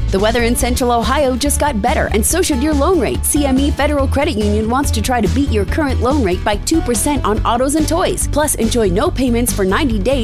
The weather in Central Ohio just got better, and so should your loan rate. CME Federal Credit Union wants to try to beat your current loan rate by 2% on autos and toys. Plus, enjoy no payments for 90 days